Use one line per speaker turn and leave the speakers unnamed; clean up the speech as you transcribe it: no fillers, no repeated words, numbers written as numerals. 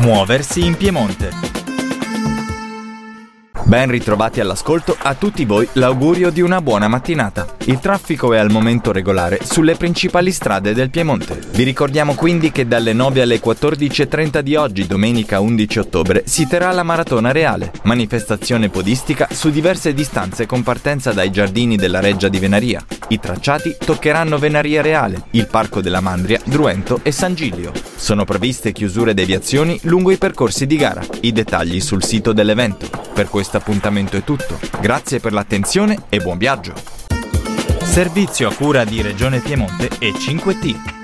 Muoversi in Piemonte. Ben ritrovati all'ascolto, a tutti voi l'augurio di una buona mattinata. Il traffico è al momento regolare sulle principali strade del Piemonte. Vi ricordiamo quindi che dalle 9 alle 14.30 di oggi, domenica 11 ottobre, si terrà la Maratona Reale, manifestazione podistica su diverse distanze con partenza dai giardini della Reggia di Venaria. I tracciati toccheranno Venaria Reale, il Parco della Mandria, Druento e San Giglio. Sono previste chiusure e deviazioni lungo i percorsi di gara. I dettagli sul sito dell'evento. Per questo appuntamento è tutto. Grazie per l'attenzione e buon viaggio. Servizio a cura di Regione Piemonte e 5T.